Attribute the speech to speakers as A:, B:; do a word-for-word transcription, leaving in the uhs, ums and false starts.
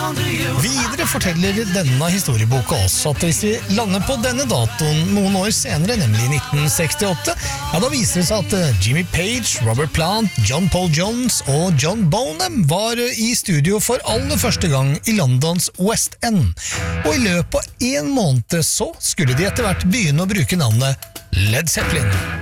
A: Videre forteller denne historieboka også at hvis vi lander på denne datoen noen år senere, nemlig i nitten sekstiåtte, ja, da viser det seg at Jimmy Page, Robert Plant, John Paul Jones og John Bonham var i studio for aller første gang i Londons West End. Og i løpet av en måned så skulle de etter hvert begynne å bruke navnet Led Zeppelin.